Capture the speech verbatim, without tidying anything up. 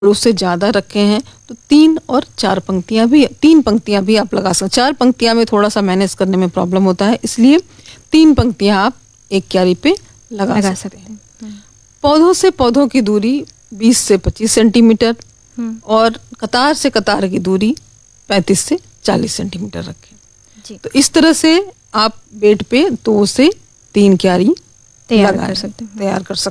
उससे ज़्यादा रखे हैं तो तीन और चार पंक्तियां भी तीन पंक्तियां भी आप लगा सकते हैं। चार पंक्तियां में थोड़ा सा मैनेज करने में प्रॉब्लम होता है, इसलिए तीन पंक्तियां आप एक क्यारी पे लगा, लगा सकते हैं। पौधों से पौधों की दूरी बीस से पच्चीस सेंटीमीटर और कतार से कतार की दूरी पैंतीस से चालीस सेंटीमीटर रखें। तो इस तरह से आप बेड पे दो से तीन क्यारी तैयार कर सकते हैं तैयार कर सकते